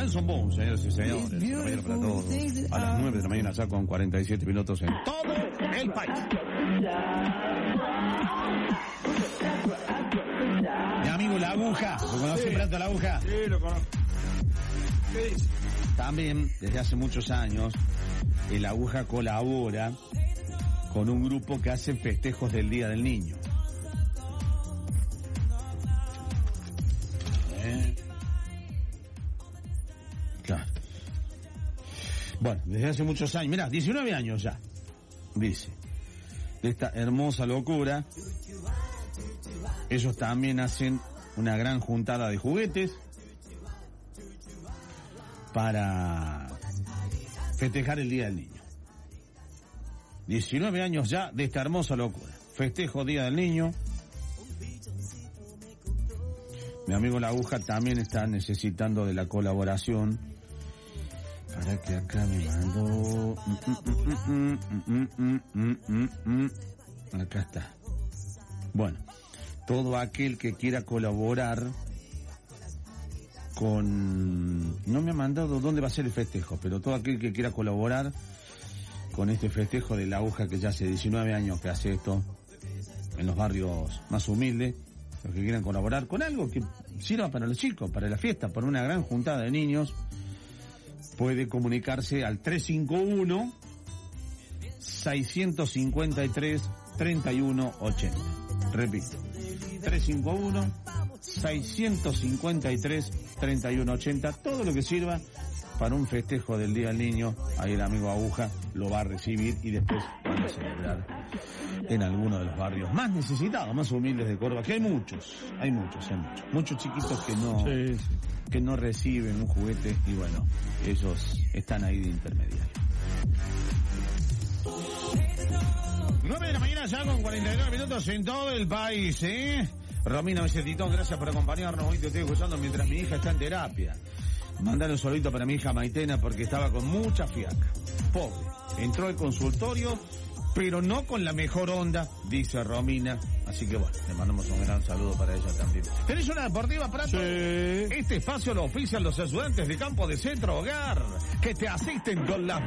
Nelson Boone, señores y señores. Mañana para todos. A las 9 de la mañana ya con 47 minutos en todo el país. Mi amigo La Aguja. ¿Lo conoce, Prato, La Aguja? Sí, lo conozco. ¿Qué dice? También, desde hace muchos años, el Aguja colabora con un grupo que hace festejos del Día del Niño. Claro. Bueno, desde hace muchos años, mirá, 19 años ya, dice, de esta hermosa locura. Ellos también hacen una gran juntada de juguetes para festejar el Día del Niño. 19 años ya de esta hermosa locura. Festejo Día del Niño. Mi amigo La Aguja también está necesitando de la colaboración. Para que acá me mandó... Acá está. Bueno, todo aquel que quiera colaborar con... No me ha mandado dónde va a ser el festejo, pero todo aquel que quiera colaborar con este festejo de La Aguja, que ya hace 19 años que hace esto en los barrios más humildes, los que quieran colaborar con algo que sirva para los chicos, para la fiesta, para una gran juntada de niños, puede comunicarse al 351-653-3180. Repito, 351-653-3180. Todo lo que sirva para un festejo del Día del Niño, ahí el amigo Aguja lo va a recibir y después van a celebrar en alguno de los barrios más necesitados, más humildes de Córdoba, que hay muchos chiquitos que no reciben un juguete y bueno, ellos están ahí de intermediarios. 9 de la mañana ya con 49 minutos en todo el país, Romina Becetitón, gracias por acompañarnos. Hoy te estoy escuchando mientras mi hija está en terapia. Mandar un solito para mi hija Maitena porque estaba con mucha fiaca. Pobre. Entró al consultorio, pero no con la mejor onda, dice Romina. Así que bueno, le mandamos un gran saludo para ella también. ¿Tenés una deportiva, Prato? Sí. Este espacio lo ofician los ayudantes de campo de Centro Hogar, que te asisten con las